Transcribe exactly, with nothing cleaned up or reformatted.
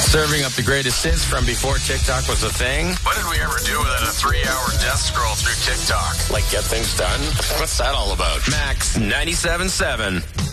Serving up the greatest hits from before TikTok was a thing. What did we ever do without a three-hour death scroll through TikTok? Like get things done? What's that all about? Max ninety-seven point seven.